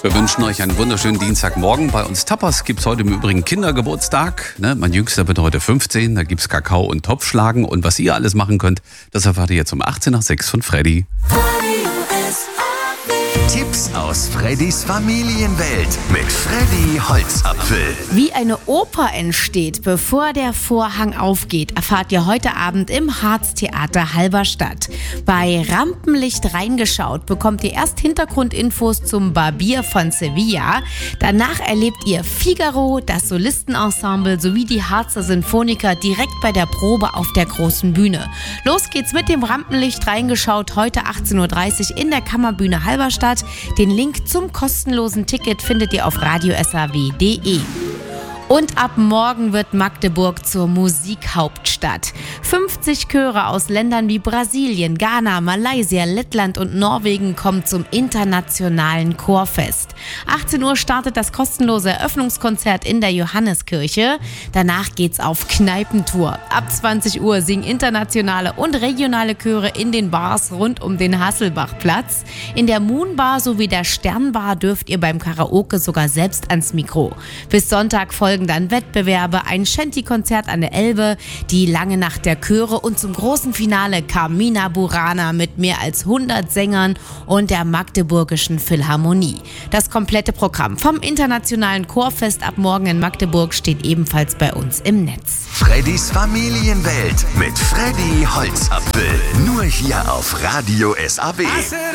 Wir wünschen euch einen wunderschönen Dienstagmorgen. Bei uns Tapas gibt es heute im Übrigen Kindergeburtstag. Mein Jüngster wird heute 15. Da gibt es Kakao und Topfschlagen. Und was ihr alles machen könnt, das erfahrt ihr jetzt um 18 nach 6 von Freddy. Tipps aus Freddys Familienwelt mit Freddy Holzapfel. Wie eine Oper entsteht, bevor der Vorhang aufgeht, erfahrt ihr heute Abend im Harztheater Halberstadt. Bei Rampenlicht reingeschaut bekommt ihr erst Hintergrundinfos zum Barbier von Sevilla. Danach erlebt ihr Figaro, das Solistenensemble sowie die Harzer Sinfoniker direkt bei der Probe auf der großen Bühne. Los geht's mit dem Rampenlicht reingeschaut heute 18.30 Uhr in der Kammerbühne Halberstadt. Den Link zum kostenlosen Ticket findet ihr auf radiosaw.de. Und ab morgen wird Magdeburg zur Musikhauptstadt. 50 Chöre aus Ländern wie Brasilien, Ghana, Malaysia, Lettland und Norwegen kommen zum internationalen Chorfest. 18 Uhr startet das kostenlose Eröffnungskonzert in der Johanneskirche. Danach geht's auf Kneipentour. Ab 20 Uhr singen internationale und regionale Chöre in den Bars rund um den Hasselbachplatz. In der Moonbar sowie der Sternbar dürft ihr beim Karaoke sogar selbst ans Mikro. Bis Sonntag folgen dann Wettbewerbe, ein Shanty-Konzert an der Elbe, die lange Nacht der Chöre und zum großen Finale Carmina Burana mit mehr als 100 Sängern und der Magdeburgischen Philharmonie. Das komplette Programm vom internationalen Chorfest ab morgen in Magdeburg steht ebenfalls bei uns im Netz. Freddys Familienwelt mit Freddy Holzapfel. Nur hier auf Radio SAW.